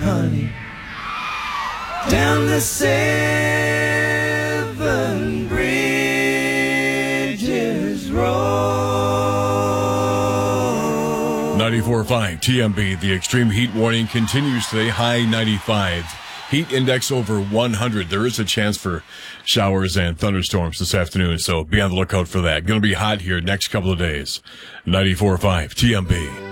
honey, down the seven bridges road. 94.5 TMB. The extreme heat warning continues today. High 95. Heat index over 100. There is a chance for showers and thunderstorms this afternoon, so be on the lookout for that. Going to be hot here next couple of days. 94.5 TMB.